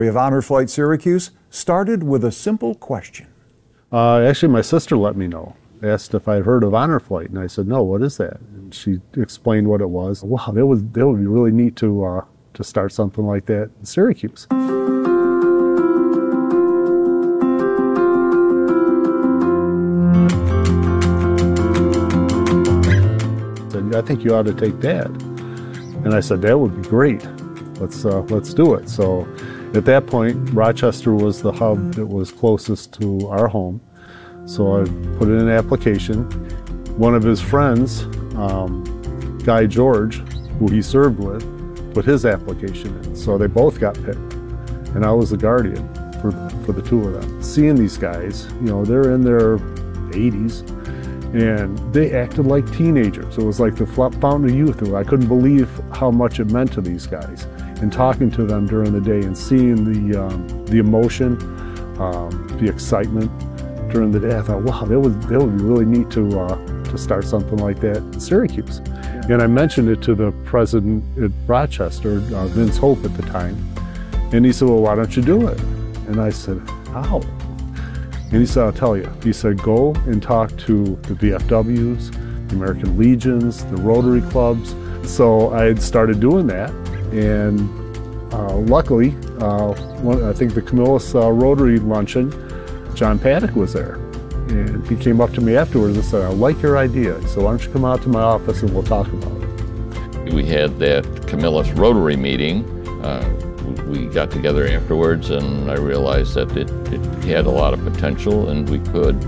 of Honor Flight Syracuse started with a simple question. Actually, my sister let me know. Asked if I'd heard of Honor Flight, and I said, no, what is that? And she explained what it was. Wow, that would be really neat to start something like that in Syracuse. Said, I think you ought to take that. And I said, that would be great. Let's do it. So at that point, Rochester was the hub that was closest to our home. So I put in an application. One of his friends, Guy George, who he served with, put his application in. So they both got picked. And I was the guardian for the two of them. Seeing these guys, they're in their 80s, and they acted like teenagers. It was like the fountain of youth. I couldn't believe how much it meant to these guys. And talking to them during the day and seeing the emotion, the excitement during the day, I thought, wow, that would be really neat to start something like that in Syracuse. Yeah. And I mentioned it to the president at Rochester, Vince Hope at the time, and he said, well, why don't you do it? And I said, how? And he said, I'll tell you. He said, go and talk to the VFWs, the American Legions, the Rotary clubs. So I had started doing that, and luckily, I think the Camillus Rotary Luncheon, John Paddock was there, and he came up to me afterwards and said, I like your idea, so why don't you come out to my office and we'll talk about it. We had that Camillus Rotary meeting. We got together afterwards, and I realized that it had a lot of potential and we could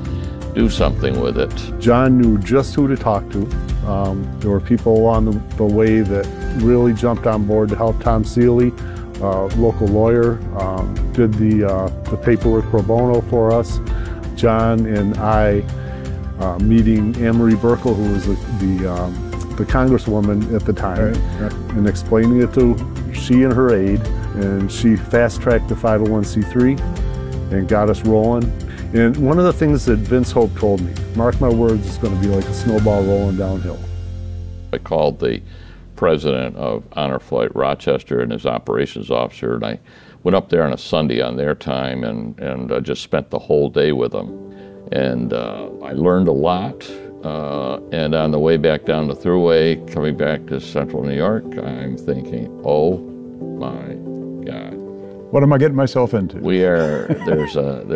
do something with it. John knew just who to talk to. There were people along the way that really jumped on board to help. Tom Seeley, local lawyer, did the paperwork pro bono for us. John and I meeting Anne-Marie Burkle, who was the congresswoman at the time, right. And explaining it to she and her aide, and she fast-tracked the 501c3 and got us rolling. And one of the things that Vince Hope told me, mark my words, it's going to be like a snowball rolling downhill. I called the president of Honor Flight Rochester and his operations officer, and I went up there on a Sunday on their time and just spent the whole day with them. And I learned a lot, and on the way back down the thruway, coming back to central New York, I'm thinking, oh my God. What am I getting myself into? There's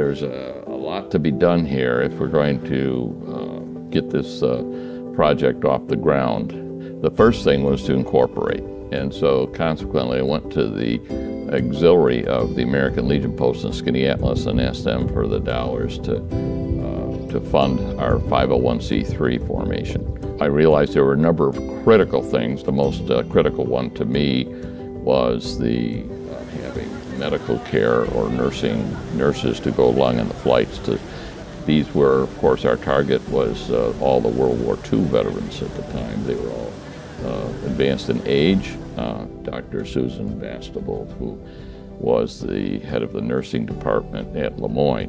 a lot to be done here if we're going to get this project off the ground. The first thing was to incorporate, and so consequently I went to the auxiliary of the American Legion Post in Skaneateles and asked them for the dollars to fund our 501c3 formation. I realized there were a number of critical things. The most critical one to me was the having medical care or nurses to go along in the flights. These were, of course, our target was all the World War II veterans at the time. They were all advanced in age. Dr. Susan Bastable, who was the head of the nursing department at Lemoyne,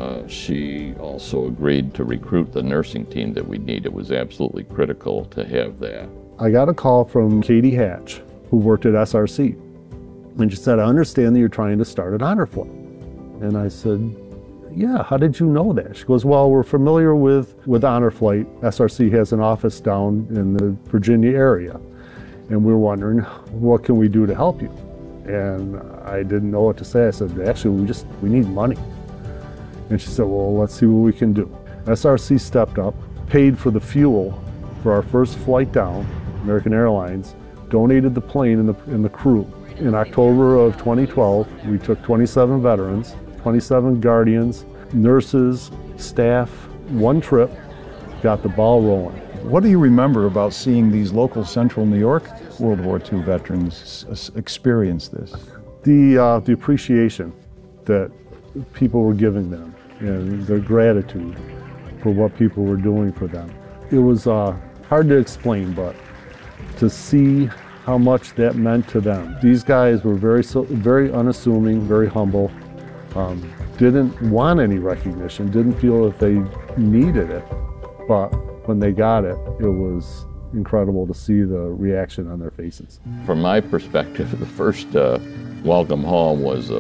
she also agreed to recruit the nursing team that we need. It was absolutely critical to have that. I got a call from Katie Hatch, who worked at SRC, and she said, I understand that you're trying to start an honor flight. And I said, yeah, how did you know that? She goes, well, we're familiar with Honor Flight. SRC has an office down in the Virginia area, and we're wondering, what can we do to help you? And I didn't know what to say. I said, actually, we need money. And she said, well, let's see what we can do. SRC stepped up, paid for the fuel for our first flight down. American Airlines donated the plane and the crew. In October of 2012, we took 27 veterans, 27 guardians, nurses, staff, one trip, got the ball rolling. What do you remember about seeing these local central New York World War II veterans experience this? The appreciation that people were giving them and their gratitude for what people were doing for them. It was hard to explain, but to see how much that meant to them. These guys were very unassuming, very humble, didn't want any recognition, didn't feel that they needed it, but when they got it, it was incredible to see the reaction on their faces. From my perspective, the first Welcome Home was